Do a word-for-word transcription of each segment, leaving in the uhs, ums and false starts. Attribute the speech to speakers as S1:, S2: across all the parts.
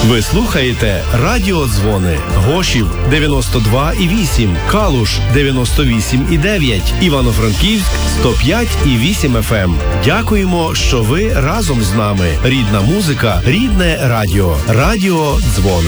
S1: Ви слухаєте Радіодзвони. Гошів дев'яносто два і вісім, Калуш дев'яносто вісім і дев'ять, Івано-Франківськ сто п'ять і вісім еф ем. Дякуємо, що ви разом з нами. Рідна музика, рідне радіо. Радіодзвони.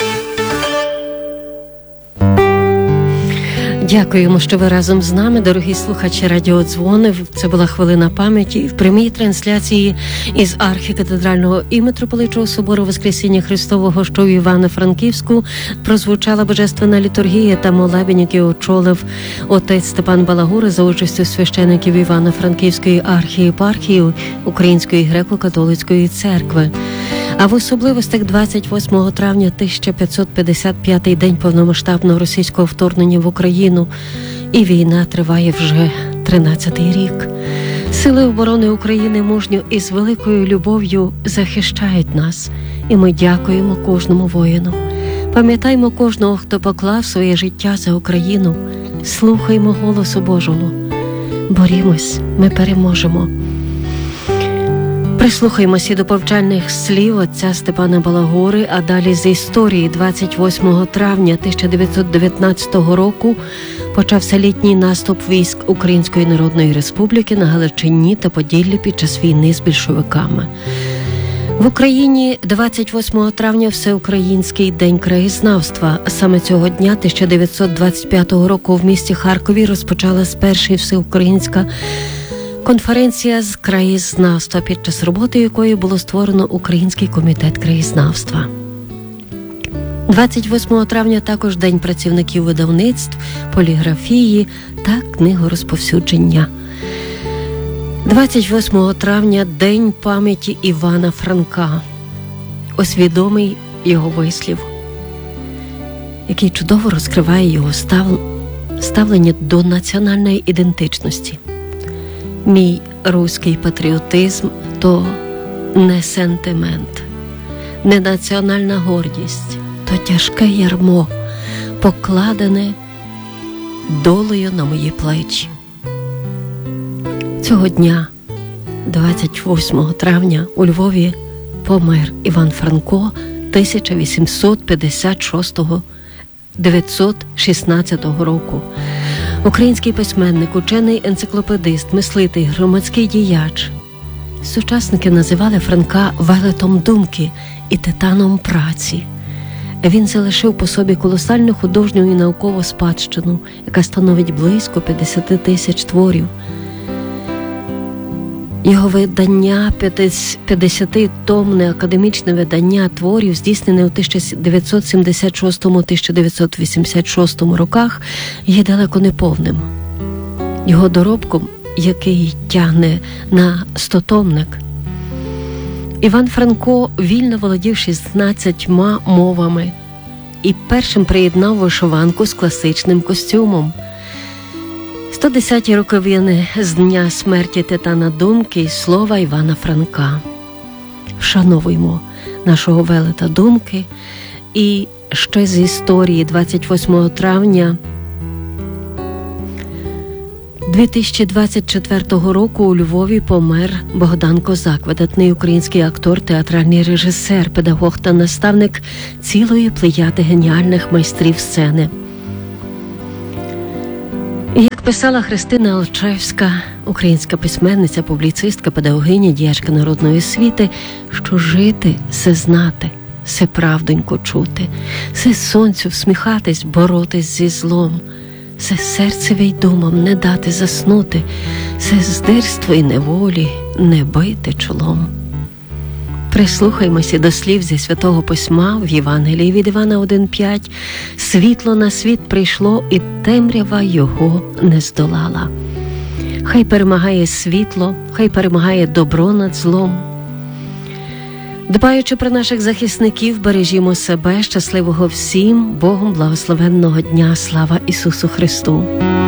S2: Дякуємо, що ви разом з нами, дорогі слухачі Радіодзвони. Це була хвилина пам'яті в прямій трансляції із архікатедрального і митрополитчого собору Воскресіння Христового, що в Івано-Франківську, прозвучала божественна літургія та молебень, який очолив отець Степан Балагура за участю священиків Івано-Франківської архієпархії Української греко-католицької церкви. А в особливостях двадцять восьмого травня тисяча п'ятсот п'ятдесят п'ятий день повномасштабного російського вторгнення в Україну, і війна триває вже тринадцятий рік. Сили оборони України мужньо і з великою любов'ю захищають нас, і ми дякуємо кожному воїну. Пам'ятаймо кожного, хто поклав своє життя за Україну. Слухаймо голосу Божого. Борімось, ми переможемо. Прислухаймося до повчальних слів отця Степана Балагури, а далі з історії. двадцять восьмого травня тисяча дев'ятсот дев'ятнадцятого року почався літній наступ військ Української Народної Республіки на Галичині та Поділлі під час війни з більшовиками. В Україні двадцять восьмого травня Всеукраїнський день краєзнавства. Саме цього дня тисяча дев'ятсот двадцять п'ятого року в місті Харкові розпочалась перша всеукраїнська конференція з краєзнавства, під час роботи якої було створено Український комітет краєзнавства. двадцять восьмого травня також День працівників видавництв, поліграфії та книгорозповсюдження. двадцять восьмого травня День пам'яті Івана Франка. Ось відомий його вислів, який чудово розкриває його став... ставлення до національної ідентичності. Мій руський патріотизм – то не сентимент, не національна гордість, то тяжке ярмо, покладене долею на мої плечі. Цього дня, двадцять восьмого травня, у Львові помер Іван Франко тисяча вісімсот п'ятдесят шостого - дев'ятсот шістнадцятого року. Український письменник, учений, енциклопедист, мислитель, громадський діяч. Сучасники називали Франка велетом думки і титаном праці. Він залишив по собі колосальну художню і наукову спадщину, яка становить близько п'ятдесят тисяч творів. Його видання, п'ятдесятитомне академічне видання творів, здійснене у тисяча дев'ятсот сімдесят шостому - тисяча дев'ятсот вісімдесят шостому роках, є далеко не повним. Його доробком, який тягне на стотомник, Іван Франко вільно володів шістнадцятьма мовами і першим приєднав вишиванку з класичним костюмом. сто десяті роковини з дня смерті титана думки і слова Івана Франка. Вшановуймо нашого велета думки. І ще з історії двадцять восьмого травня дві тисячі двадцять четвертого року у Львові помер Богдан Козак, видатний український актор, театральний режисер, педагог та наставник цілої плеяди геніальних майстрів сцени. Як писала Христина Алчевська, українська письменниця, публіцистка, педагогиня, діячка народної освіти, що жити – се знати, се правдонько чути, се сонцю всміхатись, боротись зі злом, се серцеві думам не дати заснути, се здирство й неволі не бити чолом. Прислухаймося до слів зі Святого Письма в Євангелії від Івана один п'ять. «Світло на світ прийшло, і темрява його не здолала». Хай перемагає світло, хай перемагає добро над злом. Дбаючи про наших захисників, бережімо себе. Щасливого всім, Богом благословенного дня. Слава Ісусу Христу!